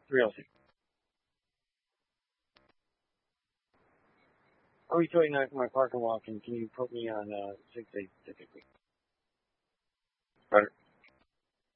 306. I'm returning my park and walk, and can you put me on 686?